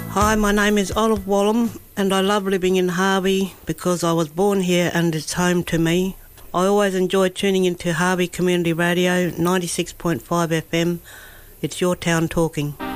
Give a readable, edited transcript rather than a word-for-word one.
Hi, my name is Olive Wallum and I love living in Harvey because I was born here and it's home to me. I always enjoy tuning into Harvey Community Radio 96.5 FM. It's your town talking.